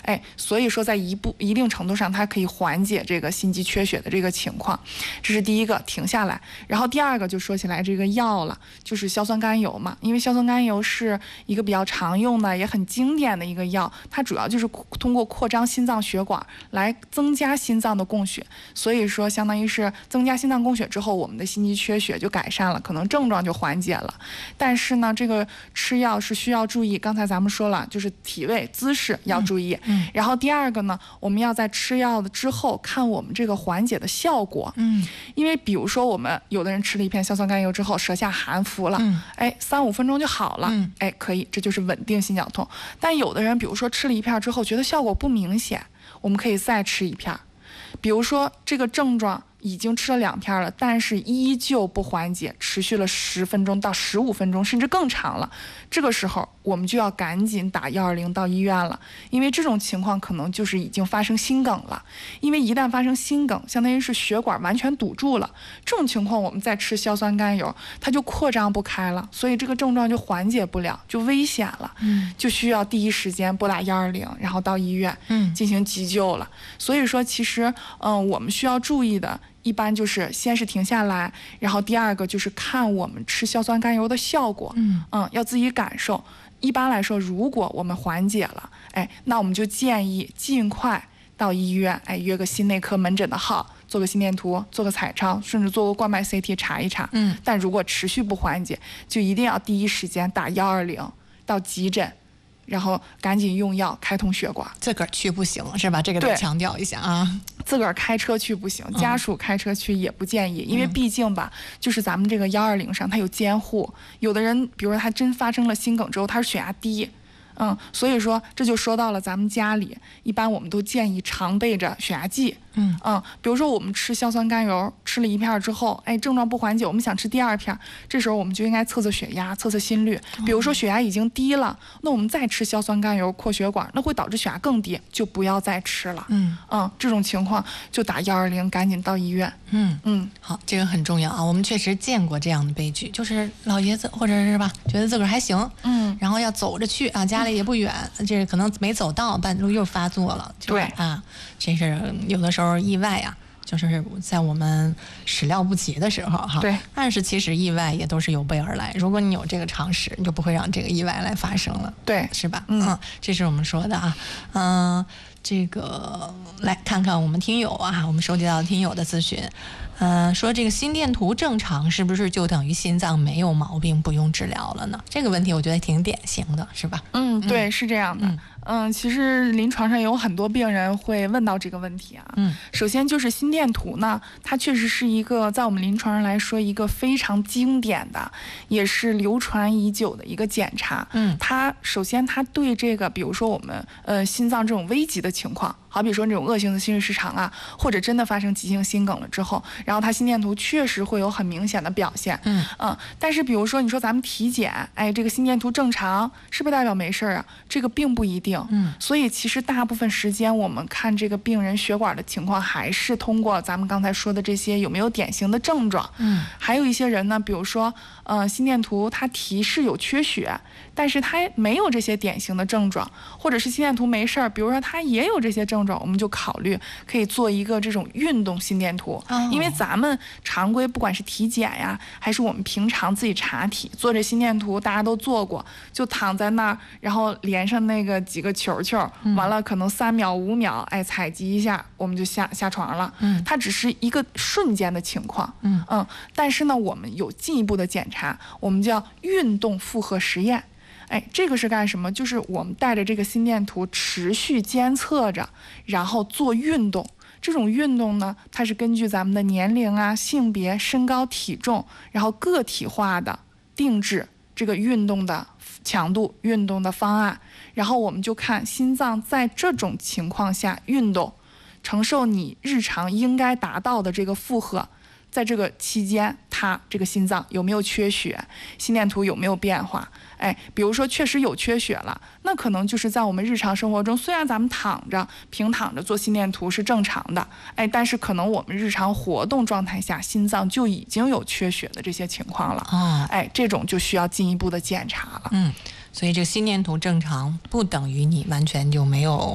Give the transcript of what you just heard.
所以说在一定程度上它可以缓解这个心肌缺血的这个情况。这是第一个，停下来。然后第二个就说起来这个药了，就是硝酸甘油嘛，因为硝酸甘油是一个比较常用的也很经典的一个药，它主要就是通过扩张心脏血管来增加心脏的供血，所以说相当于是增加心脏供血之后，我们的心肌缺血就改善了，可能症状就缓解了。但是呢，这个吃药是需要注意，刚才咱们说了，就是体位姿势要注意。然后第二个呢，我们要在吃药的之后看我们这个缓解的效果。因为比如说我们有的人吃了一片硝酸甘油之后，舌下含服了，3-5分钟就好了，可以，这就是稳定心绞痛。但有的人比如说吃了一片之后觉得效果不明显，我们可以再吃一片。比如说这个症状已经吃了2片了，但是依旧不缓解，持续了10分钟到15分钟，甚至更长了。这个时候我们就要赶紧打120到医院了，因为这种情况可能就是已经发生心梗了。因为一旦发生心梗，相当于是血管完全堵住了，这种情况我们再吃硝酸甘油，它就扩张不开了，所以这个症状就缓解不了，就危险了。就需要第一时间拨打120，然后到医院进行急救了。所以说其实我们需要注意的一般就是先是停下来，然后第二个就是看我们吃硝酸甘油的效果，要自己感受。一般来说，如果我们缓解了，那我们就建议尽快到医院，约个心内科门诊的号，做个心电图，做个彩超，甚至做个冠脉 CT 查一查。但如果持续不缓解，就一定要第一时间打120到急诊。然后赶紧用药开通血管， 自个儿去不行是吧？这个得强调一下啊。 自个儿开车去不行，家属开车去也不建议，因为毕竟吧，就是咱们这个120上它有监护，有的人比如说他真发生了心梗之后，他是血压低。所以说这就说到了咱们家里，一般我们都建议常备着血压计。比如说我们吃硝酸甘油吃了1片之后，症状不缓解，我们想吃第2片，这时候我们就应该测测血压，测测心率。比如说血压已经低了，那我们再吃硝酸甘油扩血管，那会导致血压更低，就不要再吃了。这种情况就打120，赶紧到医院。 好，这个很重要啊。我们确实见过这样的悲剧，就是老爷子或者是吧，觉得自个儿还行，然后要走着去啊，家里也不远，这可能没走到，半路又发作了。 对啊，这是有的时候意外啊，就是在我们始料不及的时候哈。 对， 但是其实意外也都是有备而来，如果你有这个常识，你就不会让这个意外来发生了。 对， 是吧？这是我们说的啊。这个来看看我们听友啊，我们收集到听友的咨询，说这个心电图正常是不是就等于心脏没有毛病，不用治疗了呢？这个问题我觉得挺典型的，是吧？ 对，是这样的。其实临床上有很多病人会问到这个问题啊。首先就是心电图呢，它确实是一个在我们临床上来说一个非常经典的，也是流传已久的一个检查。它首先它对这个，比如说我们心脏这种危急的情况，好比说这种恶性的心律失常啊，或者真的发生急性心梗了之后，然后它心电图确实会有很明显的表现。但是比如说你说咱们体检，这个心电图正常，是不是代表没事啊？这个并不一定。所以其实大部分时间我们看这个病人血管的情况，还是通过咱们刚才说的这些有没有典型的症状。还有一些人呢，比如说心电图它提示有缺血，但是他没有这些典型的症状，或者是心电图没事儿，比如说他也有这些症状，我们就考虑可以做一个这种运动心电图。因为咱们常规不管是体检呀，还是我们平常自己查体做这心电图，大家都做过，就躺在那儿，然后连上那个几个球球，完了可能3秒5秒，采集一下，我们就下床了。它只是一个瞬间的情况。但是呢，我们有进一步的检查，我们叫运动负荷实验。这个是干什么？就是我们带着这个心电图持续监测着，然后做运动。这种运动呢，它是根据咱们的年龄啊、性别、身高、体重，然后个体化的定制这个运动的强度、运动的方案。然后我们就看心脏在这种情况下运动，承受你日常应该达到的这个负荷。在这个期间，它这个心脏有没有缺血，心电图有没有变化？比如说确实有缺血了，那可能就是在我们日常生活中，虽然咱们平躺着做心电图是正常的，但是可能我们日常活动状态下，心脏就已经有缺血的这些情况了。这种就需要进一步的检查了。 所以这个心电图正常不等于你完全就没有